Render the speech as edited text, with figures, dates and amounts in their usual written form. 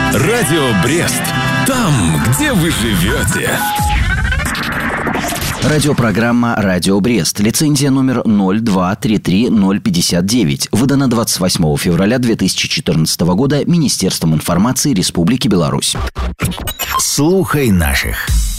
Радио Брест. Там, где вы живете. Радиопрограмма «Радио Брест». Лицензия номер 0233059. Выдана 28 февраля 2014 года Министерством информации Республики Беларусь. Слухай наших.